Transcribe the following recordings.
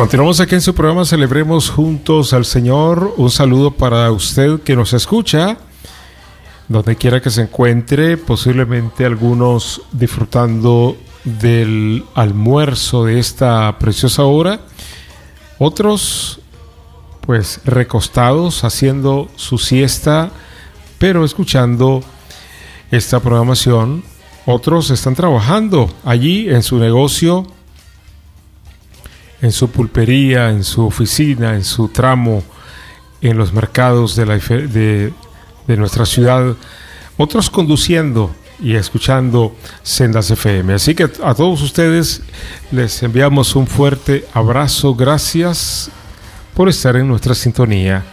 Continuamos aquí en su programa Celebremos Juntos al Señor. Un saludo para usted que nos escucha, donde quiera que se encuentre, posiblemente algunos disfrutando del almuerzo de esta preciosa hora, otros pues recostados haciendo su siesta, pero escuchando esta programación. Otros están trabajando allí en su negocio, en su pulpería, en su oficina, en su tramo, en los mercados de nuestra ciudad. Otros conduciendo y escuchando Sendas FM. Así que a todos ustedes les enviamos un fuerte abrazo. Gracias por estar en nuestra sintonía.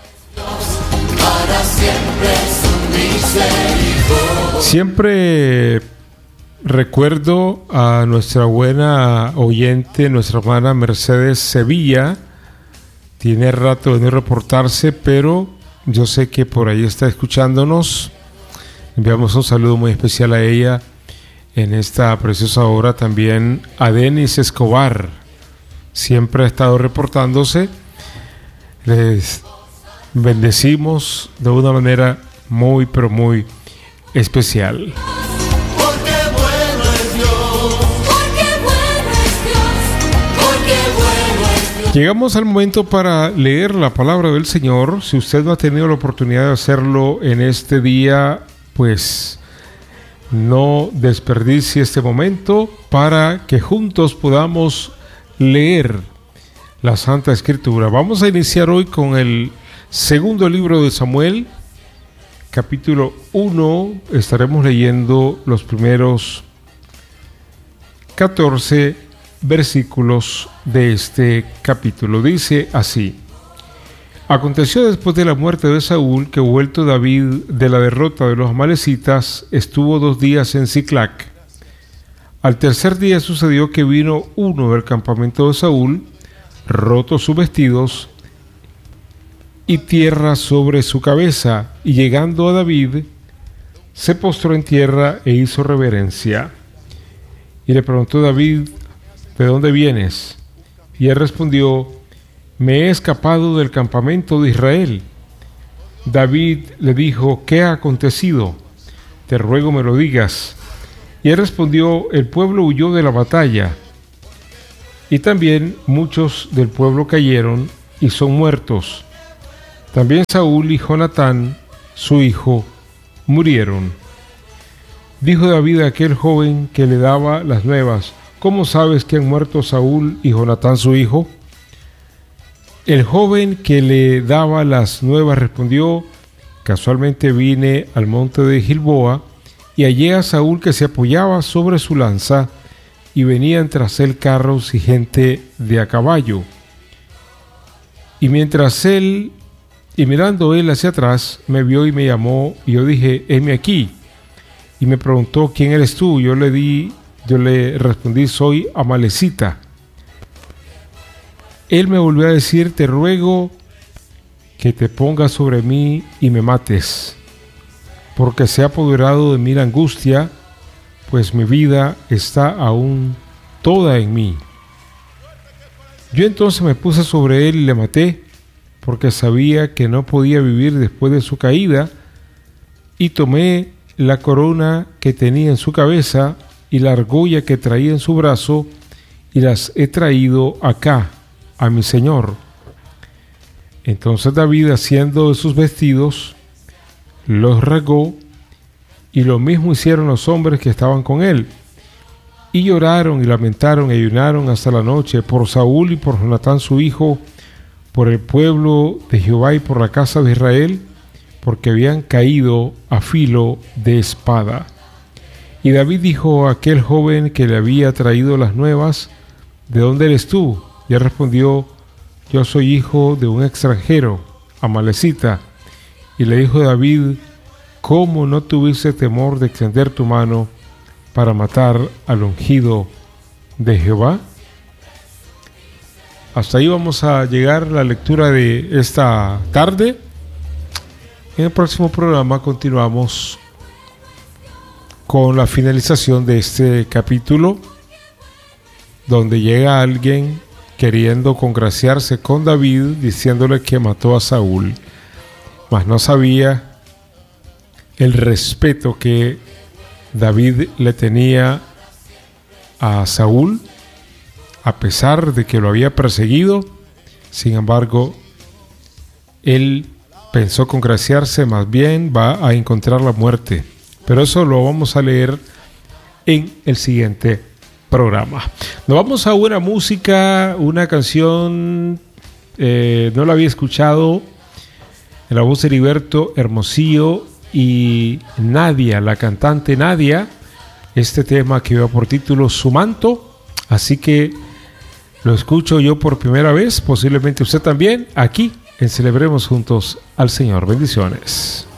Para siempre su misericordia. Siempre recuerdo a nuestra buena oyente, nuestra hermana Mercedes Sevilla. Tiene rato de no reportarse, pero yo sé que por ahí está escuchándonos. Enviamos un saludo muy especial a ella en esta preciosa hora. También a Denis Escobar, siempre ha estado reportándose. Les bendecimos de una manera muy, pero muy especial. Llegamos al momento para leer la palabra del Señor. Si usted no ha tenido la oportunidad de hacerlo en este día, pues no desperdicie este momento para que juntos podamos leer la Santa Escritura. Vamos a iniciar hoy con el segundo libro de Samuel, capítulo 1. Estaremos leyendo los primeros 14 versículos de este capítulo. Dice así: Aconteció después de la muerte de Saúl que, vuelto David de la derrota de los amalecitas, estuvo 2 días en Siclac. Al tercer día sucedió que vino uno del campamento de Saúl, roto sus vestidos y tierra sobre su cabeza, y llegando a David, se postró en tierra e hizo reverencia. Y le preguntó David: ¿De dónde vienes? Y él respondió: Me he escapado del campamento de Israel. David le dijo: ¿Qué ha acontecido? Te ruego me lo digas. Y él respondió: El pueblo huyó de la batalla, y también muchos del pueblo cayeron y son muertos. También Saúl y Jonatán, su hijo, murieron. Dijo David a aquel joven que le daba las nuevas: ¿Cómo sabes que han muerto Saúl y Jonatán su hijo? El joven que le daba las nuevas respondió: Casualmente vine al monte de Gilboa y hallé a Saúl que se apoyaba sobre su lanza, y venían tras él carros y gente de a caballo. Y mirando él hacia atrás, me vio y me llamó, y yo dije: heme aquí. Y me preguntó: ¿Quién eres tú? Yo le respondí: soy amalecita. Él me volvió a decir: te ruego que te pongas sobre mí y me mates, porque se ha apoderado de mí la angustia, pues mi vida está aún toda en mí. Yo entonces me puse sobre él y le maté, porque sabía que no podía vivir después de su caída, y tomé la corona que tenía en su cabeza y la argolla que traía en su brazo, y las he traído acá a mi señor. Entonces David, haciendo de sus vestidos, los rasgó, y lo mismo hicieron los hombres que estaban con él. Y lloraron y lamentaron y ayunaron hasta la noche por Saúl y por Jonatán su hijo, por el pueblo de Jehová y por la casa de Israel, porque habían caído a filo de espada. Y David dijo a aquel joven que le había traído las nuevas: ¿de dónde eres tú? Y él respondió: yo soy hijo de un extranjero, amalecita. Y le dijo David: ¿cómo no tuviste temor de extender tu mano para matar al ungido de Jehová? Hasta ahí vamos a llegar la lectura de esta tarde. En el próximo programa continuamos con la finalización de este capítulo, donde llega alguien queriendo congraciarse con David, diciéndole que mató a Saúl, mas no sabía el respeto que David le tenía a Saúl, a pesar de que lo había perseguido. Sin embargo, él pensó congraciarse, más bien va a encontrar la muerte. Pero eso lo vamos a leer en el siguiente programa. Nos vamos a una música, una canción, no la había escuchado, en la voz de Heriberto Hermosillo y Nadia, la cantante Nadia, este tema que lleva por título Su Manto. Así que lo escucho yo por primera vez, posiblemente usted también, aquí en Celebremos Juntos al Señor. Bendiciones.